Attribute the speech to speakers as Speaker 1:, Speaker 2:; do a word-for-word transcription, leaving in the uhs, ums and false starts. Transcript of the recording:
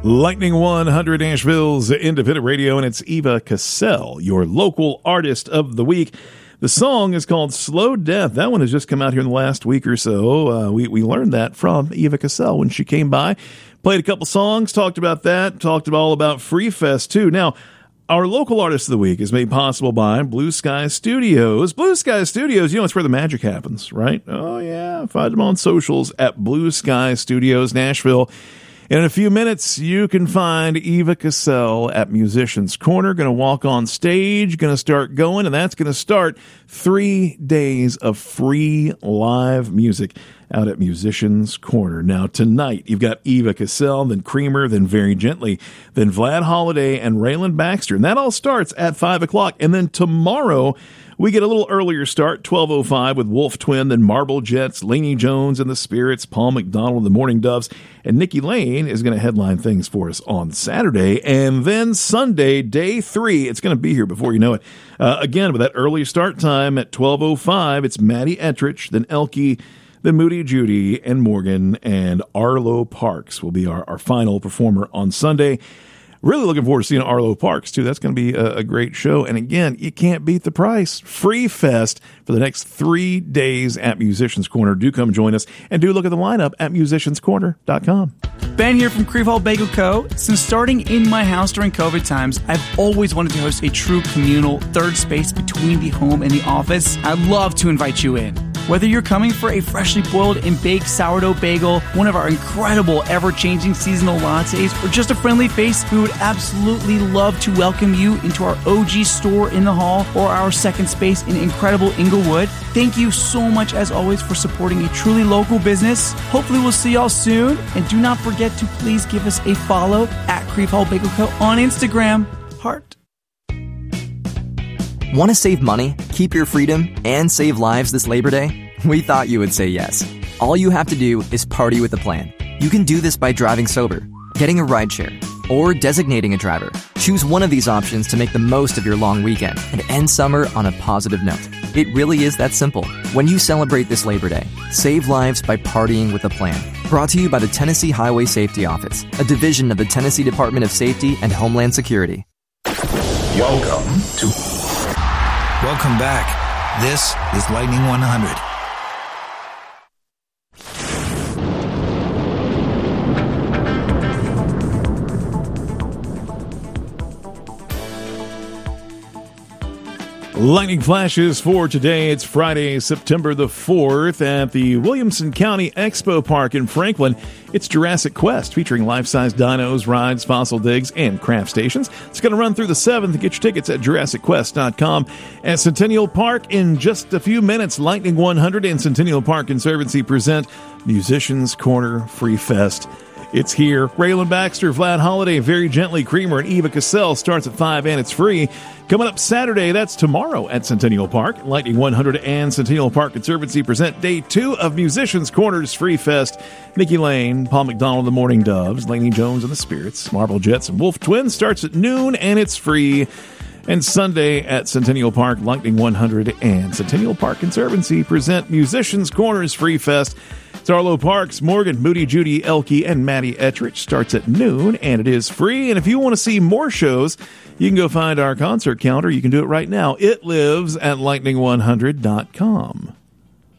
Speaker 1: Lightning one hundred, Nashville's independent radio, and it's Eva Cassell, your local artist of the week. The song is called Slow Death. That one has just come out here in the last week or so. Uh, we, we learned that from Eva Cassell when she came by. Played a couple songs, talked about that, talked all about Free Fest, too. Now, our local artist of the week is made possible by Blue Sky Studios. Blue Sky Studios, you know, it's where the magic happens, right? Oh, yeah. Find them on socials at Blue Sky Studios, Nashville. In a few minutes, you can find Eva Cassell at Musician's Corner. Going to walk on stage, going to start going, and that's going to start three days of free live music out at Musician's Corner. Now, tonight, you've got Eva Cassell, then Creamer, then Very Gently, then Vlad Holiday, and Raylan Baxter. And that all starts at five o'clock. And then tomorrow, we get a little earlier start, twelve oh five, with Wolf Twin, then Marble Jets, Laney Jones and the Spirits, Paul McDonald and the Morning Doves, and Nikki Lane is going to headline things for us on Saturday. And then Sunday, day three, it's going to be here before you know it. Uh, again, with that early start time at twelve oh five, it's Maddie Ettrich, then Elke, then Moody Judy, and Morgan, and Arlo Parks will be our, our final performer on Sunday. Really looking forward to seeing Arlo Parks, too. That's going to be a, a great show. And again, you can't beat the price. Free Fest for the next three days at Musician's Corner. Do come join us, and do look at the lineup at musicians corner dot com.
Speaker 2: Ben here from Creve Hall Bagel Co. Since starting in my house during COVID times, I've always wanted to host a true communal third space between the home and the office. I'd love to invite you in. Whether you're coming for a freshly boiled and baked sourdough bagel, one of our incredible ever-changing seasonal lattes, or just a friendly face, we would absolutely love to welcome you into our O G store in the hall or our second space in incredible Inglewood. Thank you so much, as always, for supporting a truly local business. Hopefully we'll see y'all soon. And do not forget to please give us a follow at Creve Hall Bagel Co. on Instagram. Heart.
Speaker 3: Want to save money, keep your freedom, and save lives this Labor Day? We thought you would say yes. All you have to do is party with a plan. You can do this by driving sober, getting a rideshare, or designating a driver. Choose one of these options to make the most of your long weekend and end summer on a positive note. It really is that simple. When you celebrate this Labor Day, save lives by partying with a plan. Brought to you by the Tennessee Highway Safety Office, a division of the Tennessee Department of Safety and Homeland Security.
Speaker 4: Welcome to... Welcome back. This is Lightning one hundred.
Speaker 1: Lightning flashes for today. It's Friday, September the fourth at the Williamson County Expo Park in Franklin. It's Jurassic Quest, featuring life-size dinos, rides, fossil digs, and craft stations. It's going to run through the seventh. Get your tickets at jurassic quest dot com. At Centennial Park, in just a few minutes, Lightning one hundred and Centennial Park Conservancy present Musician's Corner Free Fest. It's here. Raylan Baxter, Vlad Holiday, Very Gently, Creamer, and Eva Cassell starts at five, and it's free. Coming up Saturday, that's tomorrow at Centennial Park. Lightning one hundred and Centennial Park Conservancy present day two of Musicians Corner's Free Fest. Nikki Lane, Paul McDonald, the Morning Doves, Laney Jones and the Spirits, Marble Jets, and Wolf Twin starts at noon, and it's free. And Sunday at Centennial Park, Lightning one hundred and Centennial Park Conservancy present Musicians Corner's Free Fest. It's Arlo Parks, Morgan, Moody, Judy, Elke, and Maddie Ettrich. Starts at noon, and it is free. And if you want to see more shows, you can go find our concert calendar. You can do it right now. It lives at lightning one hundred dot com.